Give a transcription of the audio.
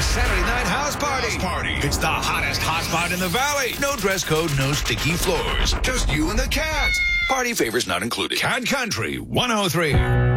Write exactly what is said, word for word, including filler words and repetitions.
Saturday Night House Party. House Party. It's the hottest hot spot in the valley. No dress code, no sticky floors. Just you and the cat. Party favors not included. Cat Country one oh three.